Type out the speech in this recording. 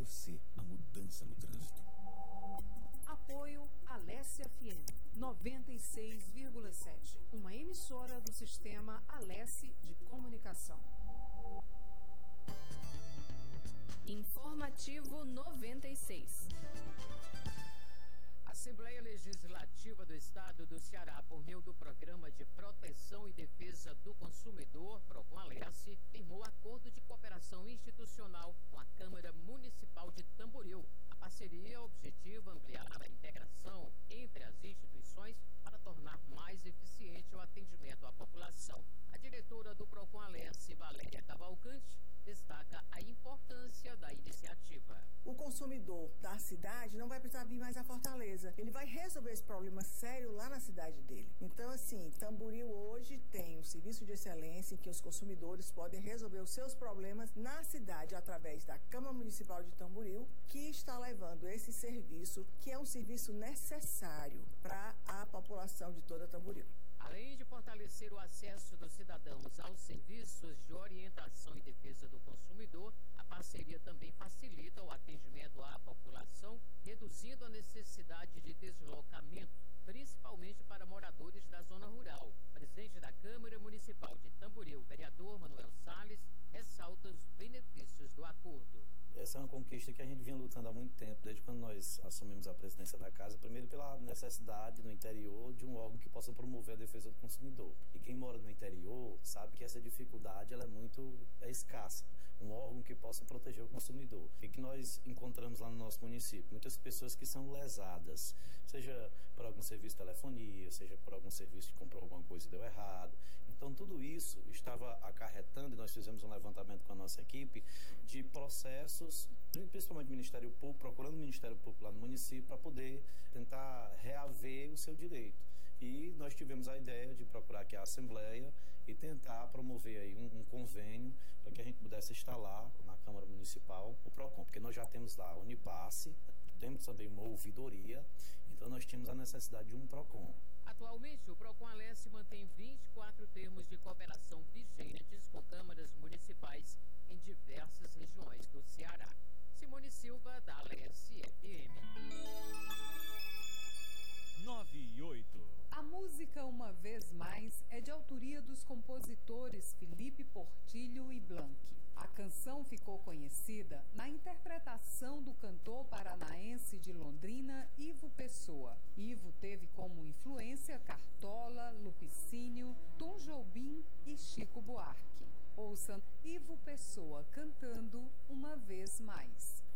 você a mudança no trânsito. Apoio Alesse FM 96,7, uma emissora do sistema Alesse de comunicação. Informativo 96. A Assembleia Legislativa do Estado do Ceará, por meio do Programa de Proteção e Defesa do Consumidor, PROCON-ALERCE, firmou acordo de cooperação institucional com a Câmara Municipal de Tamboril. A parceria objetiva ampliar a integração entre as instituições para tornar mais eficiente o atendimento à população. A diretora do PROCON-ALERCE, Valéria Cavalcante, destaca a importância da iniciativa. O consumidor da cidade não vai precisar vir mais à Fortaleza. Ele vai resolver esse problema sério lá na cidade dele. Então, assim, Tamboril hoje tem um serviço de excelência em que os consumidores podem resolver os seus problemas na cidade através da Câmara Municipal de Tamboril, que está levando esse serviço, que é um serviço necessário para a população de toda Tamboril. Além de fortalecer o acesso dos cidadãos aos serviços de orientação e defesa do consumidor, a parceria também facilita o atendimento à população, reduzindo a necessidade de deslocamento, principalmente para moradores da zona rural. O presidente da Câmara Municipal de Tamboril, vereador Manuel Salles, ressalta os benefícios do acordo. Essa é uma conquista que a gente vinha lutando há muito tempo, desde quando nós assumimos a presidência da casa, primeiro pela necessidade no interior de um órgão que possa promover a defesa do consumidor. E quem mora no interior sabe que essa dificuldade ela é escassa, um órgão que possa proteger o consumidor. E que nós encontramos lá no nosso município, muitas pessoas que são lesadas, seja por algum serviço de telefonia, seja por algum serviço que comprou alguma coisa e deu errado. Então tudo isso estava acarretando, e nós fizemos um levantamento com a nossa equipe, de processos, principalmente o Ministério Público, procurando o Ministério Público lá no município para poder tentar reaver o seu direito. E nós tivemos a ideia de procurar aqui a Assembleia e tentar promover aí um convênio para que a gente pudesse instalar na Câmara Municipal o PROCON, porque nós já temos lá a Unipasse, temos também uma ouvidoria, então nós tínhamos a necessidade de um PROCON. Atualmente, o PROCON-ALERCE mantém 24 termos de cooperação vigentes com câmaras municipais em diversas regiões do Ceará. Simone Silva, da Alesse FM. 9 e 8. A música Uma Vez Mais é de autoria dos compositores Felipe Portilho e Blanc. A canção ficou conhecida na interpretação do cantor paranaense de Londrina, Ivo Pessoa. Ivo teve como influência Cartola, Lupicínio, Tom Jobim e Chico Buarque. Ouça Ivo Pessoa cantando Uma Vez Mais.